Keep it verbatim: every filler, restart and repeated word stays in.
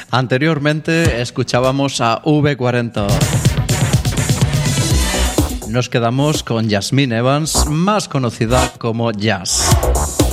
Anteriormente escuchábamos a V cuarenta. Nos quedamos con Jasmine Evans, más conocida como Jazz.